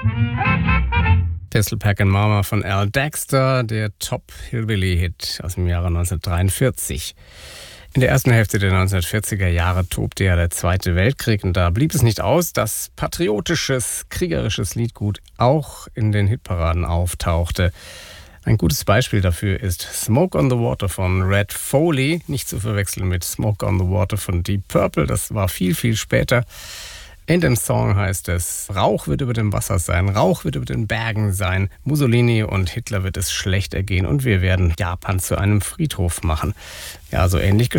Pistol Packin' Mama von Al Dexter, der Top-Hillbilly-Hit aus dem Jahre 1943. In der ersten Hälfte der 1940er Jahre tobte ja der Zweite Weltkrieg und da blieb es nicht aus, dass patriotisches, kriegerisches Liedgut auch in den Hitparaden auftauchte. Ein gutes Beispiel dafür ist Smoke on the Water von Red Foley, nicht zu verwechseln mit Smoke on the Water von Deep Purple, das war viel, viel später. In dem Song heißt es, Rauch wird über dem Wasser sein, Rauch wird über den Bergen sein, Mussolini und Hitler wird es schlecht ergehen und wir werden Japan zu einem Friedhof machen. Ja, so ähnlich